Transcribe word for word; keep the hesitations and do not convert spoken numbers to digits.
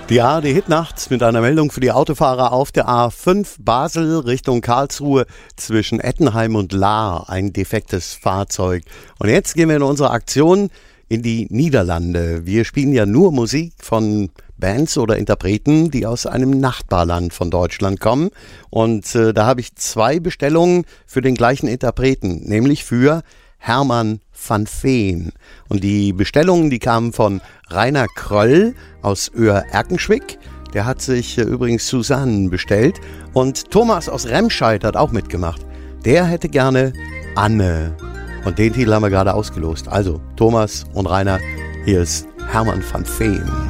Die A R D-Hitnacht mit einer Meldung für die Autofahrer auf der A fünf Basel Richtung Karlsruhe zwischen Ettenheim und Lahr. Ein defektes Fahrzeug. Und jetzt gehen wir in unsere Aktion in die Niederlande. Wir spielen ja nur Musik von Bands oder Interpreten, die aus einem Nachbarland von Deutschland kommen. Und äh, da habe ich zwei Bestellungen für den gleichen Interpreten, nämlich für Herman van Veen. Und die Bestellungen, die kamen von Rainer Kröll aus Oer-Erkenschwick. Der hat sich äh, übrigens Susanne bestellt. Und Thomas aus Remscheid hat auch mitgemacht. Der hätte gerne Anne. Und den Titel haben wir gerade ausgelost. Also Thomas und Rainer, hier ist Herman van Veen.